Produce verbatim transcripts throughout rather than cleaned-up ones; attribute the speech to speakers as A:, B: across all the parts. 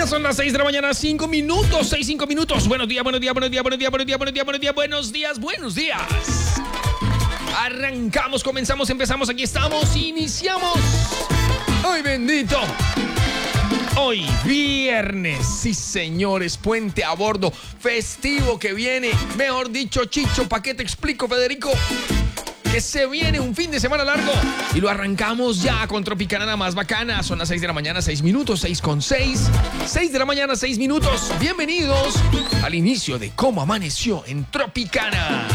A: Son las seis de la mañana, cinco minutos, seis, cinco minutos. Buenos días, buenos días, buenos días, buenos días, buenos días, buenos días, buenos días, buenos días, buenos días. Arrancamos, comenzamos, empezamos, aquí estamos, iniciamos. ¡Ay, bendito! Hoy, viernes, sí señores, puente a bordo, festivo que viene, mejor dicho, Chicho, ¿pa' qué te explico, Federico? Que se viene un fin de semana largo y lo arrancamos ya con Tropicana la más bacana. Son las seis de la mañana, seis minutos, seis con seis. seis de la mañana, seis minutos. Bienvenidos al inicio de Cómo Amaneció en Tropicana.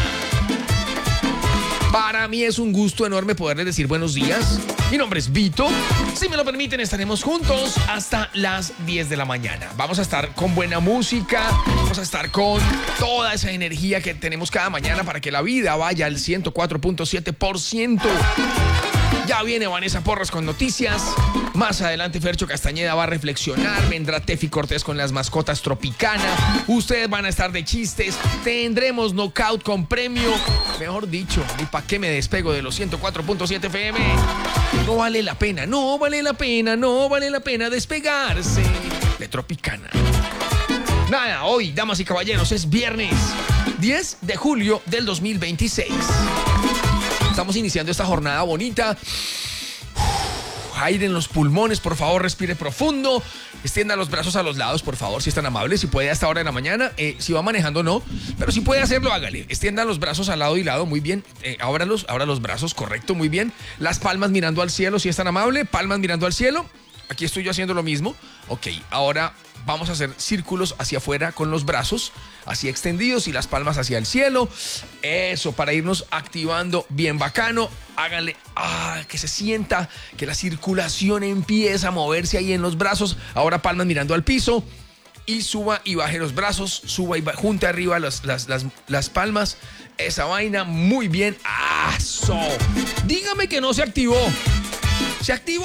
A: Para mí es un gusto enorme poderles decir buenos días. Mi nombre es Vito. Si me lo permiten, estaremos juntos hasta las diez de la mañana. Vamos a estar con buena música. Vamos a estar con toda esa energía que tenemos cada mañana para que la vida vaya al ciento cuatro punto siete por ciento. Ya viene Vanessa Porras con noticias. Más adelante Fercho Castañeda va a reflexionar. Vendrá Tefi Cortés con las mascotas Tropicana. Ustedes van a estar de chistes. Tendremos knockout con premio. Mejor dicho, ni pa' qué me despego de los ciento cuatro punto siete F M. No vale la pena, no vale la pena, no vale la pena despegarse de Tropicana. Nada, hoy, damas y caballeros, es viernes diez de julio del dos mil veintiséis. Estamos iniciando esta jornada bonita. Aire en los pulmones, por favor, respire profundo. Extienda los brazos a los lados, por favor, si es tan amable. Si puede a esta hora de la mañana, eh, si va manejando, no. Pero si puede hacerlo, hágale. Extienda los brazos al lado y lado, muy bien. Eh, ábralos, abra los brazos, correcto, muy bien. Las palmas mirando al cielo, si es tan amable. Palmas mirando al cielo. Aquí estoy yo haciendo lo mismo. Ok, ahora vamos a hacer círculos hacia afuera con los brazos así extendidos y las palmas hacia el cielo. Eso, para irnos activando bien bacano. Háganle, ah, que se sienta, que la circulación empieza a moverse ahí en los brazos. Ahora palmas mirando al piso y suba y baje los brazos. Suba y baje, junte arriba las, las, las, las palmas. Esa vaina, muy bien. ¡Ah, eso! Dígame que no se activó. ¡Se activó!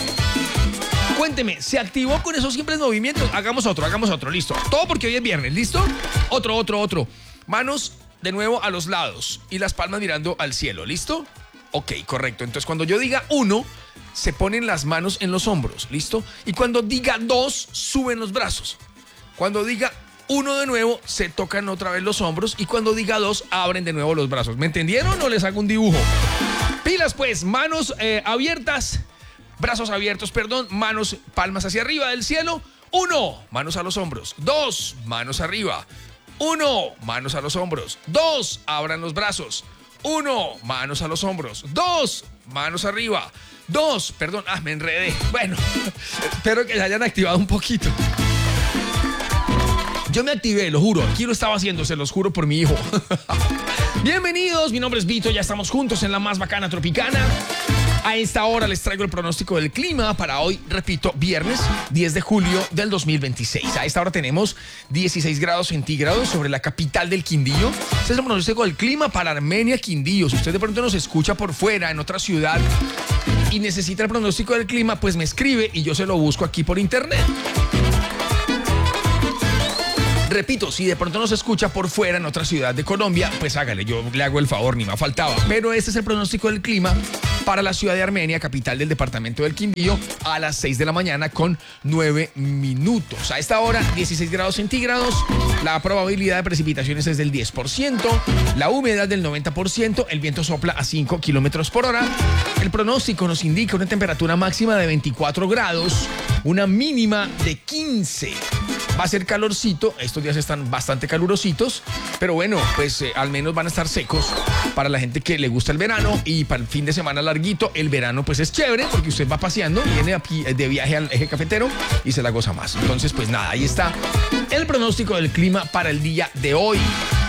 A: Cuénteme, ¿se activó con esos simples movimientos? Hagamos otro, hagamos otro, listo. Todo porque hoy es viernes, ¿listo? Otro, otro, otro. Manos de nuevo a los lados y las palmas mirando al cielo, ¿listo? Ok, correcto. Entonces, cuando yo diga uno, se ponen las manos en los hombros, ¿listo? Y cuando diga dos, suben los brazos. Cuando diga uno de nuevo, se tocan otra vez los hombros. Y cuando diga dos, abren de nuevo los brazos. ¿Me entendieron o les hago un dibujo? Pilas, pues, manos eh, abiertas. Brazos abiertos, perdón, manos, palmas hacia arriba del cielo. Uno, manos a los hombros. Dos, manos arriba. Uno, manos a los hombros. Dos, abran los brazos. Uno, manos a los hombros. Dos, manos arriba. Dos, perdón, ah, me enredé. Bueno, espero que se hayan activado un poquito. Yo me activé, lo juro. Aquí lo estaba haciendo, se los juro por mi hijo. Bienvenidos, mi nombre es Vito. Ya estamos juntos en la más bacana Tropicana. A esta hora les traigo el pronóstico del clima para hoy, repito, viernes diez de julio del dos mil veintiséis. A esta hora tenemos dieciséis grados centígrados sobre la capital del Quindío. Este es el pronóstico del clima para Armenia, Quindío. Si usted de pronto nos escucha por fuera, en otra ciudad, y necesita el pronóstico del clima, pues me escribe y yo se lo busco aquí por internet. Repito, si de pronto nos escucha por fuera en otra ciudad de Colombia, pues hágale, yo le hago el favor, ni me faltaba. Pero este es el pronóstico del clima para la ciudad de Armenia, capital del departamento del Quindío, a las seis de la mañana con nueve minutos. A esta hora, dieciséis grados centígrados, la probabilidad de precipitaciones es del diez por ciento, la humedad del noventa por ciento, el viento sopla a cinco kilómetros por hora. El pronóstico nos indica una temperatura máxima de veinticuatro grados, una mínima de quince. Va a ser calorcito, estos días están bastante calurositos, pero bueno, pues eh, al menos van a estar secos para la gente que le gusta el verano y para el fin de semana larguito, el verano pues es chévere porque usted va paseando, viene aquí de viaje al eje cafetero y se la goza más. Entonces pues nada, ahí está el pronóstico del clima para el día de hoy.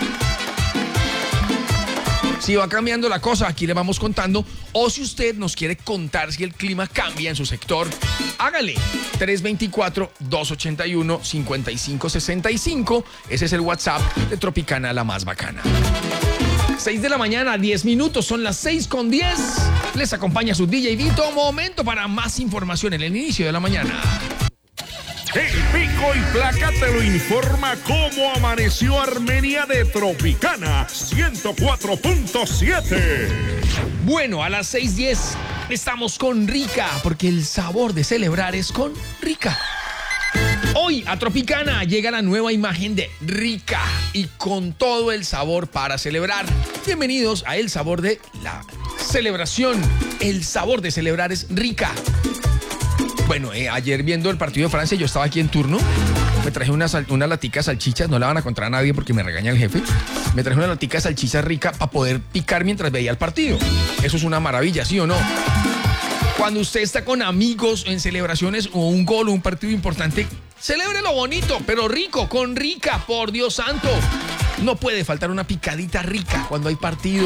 A: Si va cambiando la cosa, aquí le vamos contando. O si usted nos quiere contar si el clima cambia en su sector, hágale. tres dos cuatro, dos ocho uno, cinco cinco seis cinco. Ese es el WhatsApp de Tropicana, la más bacana. seis de la mañana, diez minutos. Son las seis con diez. Les acompaña su D J Vito. Momento para más información en el inicio de la mañana.
B: El Pico y Placa te lo informa cómo amaneció Armenia de Tropicana ciento cuatro punto siete.
A: Bueno, a las seis diez estamos con Rica, porque el sabor de celebrar es con Rica. Hoy Hoy a Tropicana llega la nueva imagen de Rica y con todo el sabor para celebrar. Bienvenidos a El Sabor de la Celebración. El sabor de celebrar es Rica. Bueno, eh, ayer viendo el partido de Francia, yo estaba aquí en turno. Me traje una, sal, una latica de salchichas, no la van a contar a nadie porque me regaña el jefe. Me traje una latica de salchichas rica para poder picar mientras veía el partido. Eso es una maravilla, ¿sí o no? Cuando usted está con amigos en celebraciones o un gol o un partido importante, celebre lo bonito, pero rico, con Rica, por Dios santo. No puede faltar una picadita rica cuando hay partido.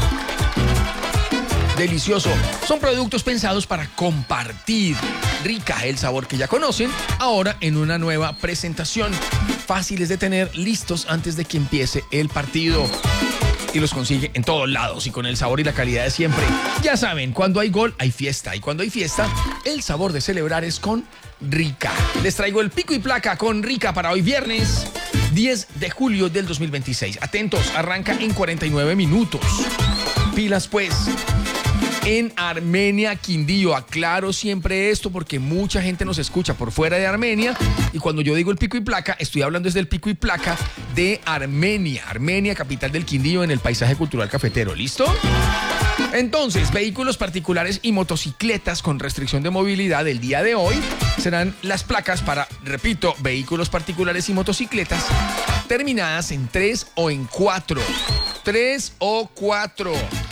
A: Delicioso. Son productos pensados para compartir. Rica, el sabor que ya conocen, ahora en una nueva presentación. Fáciles de tener, listos antes de que empiece el partido. Y los consigue en todos lados y con el sabor y la calidad de siempre. Ya saben, cuando hay gol hay fiesta, y cuando hay fiesta, el sabor de celebrar es con Rica. Les traigo el pico y placa con Rica para hoy viernes diez de julio del dos mil veintiséis. Atentos, arranca en cuarenta y nueve minutos. Pilas pues. En Armenia, Quindío, aclaro siempre esto porque mucha gente nos escucha por fuera de Armenia, y cuando yo digo el pico y placa, estoy hablando desde el pico y placa de Armenia. Armenia, capital del Quindío, en el paisaje cultural cafetero. ¿Listo? Entonces, vehículos particulares y motocicletas con restricción de movilidad el día de hoy serán las placas para, repito, vehículos particulares y motocicletas terminadas en tres o en cuatro. tres o cuatro.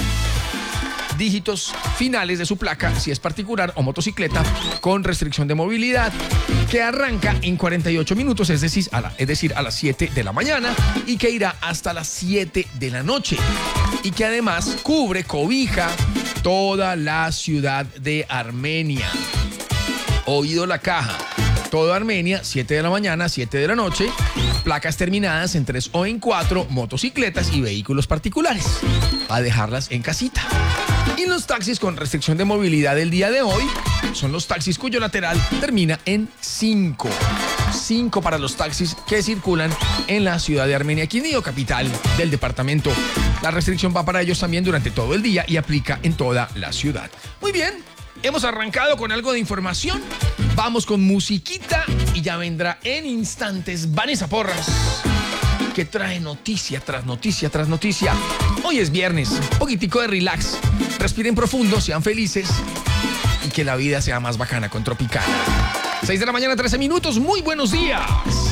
A: Dígitos finales de su placa, si es particular o motocicleta con restricción de movilidad, que arranca en cuarenta y ocho minutos, es decir, a la, es decir, a las siete de la mañana, y que irá hasta las siete de la noche, y que además cubre, cobija toda la ciudad de Armenia. Oído la caja. Toda Armenia, siete de la mañana, siete de la noche, placas terminadas en tres o en cuatro, motocicletas y vehículos particulares. A dejarlas en casita. Y los taxis con restricción de movilidad del día de hoy son los taxis cuyo lateral termina en cinco. cinco para los taxis que circulan en la ciudad de Armenia, Quindío, capital del departamento. La restricción va para ellos también durante todo el día y aplica en toda la ciudad. Muy bien, hemos arrancado con algo de información. Vamos con musiquita y ya vendrá en instantes Vanessa Porras, que trae noticia tras noticia tras noticia. Hoy es viernes, un poquitico de relax. Respiren profundo, sean felices y que la vida sea más bacana con Tropicana. seis de la mañana, trece minutos. Muy buenos días.